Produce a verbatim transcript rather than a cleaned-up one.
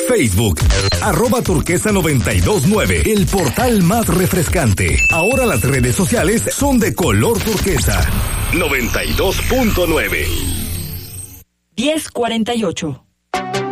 Facebook, arroba turquesa noventa y dos nueve, el portal más refrescante. Ahora las redes sociales son de color turquesa. noventa y dos punto nueve. diez cuarenta y ocho.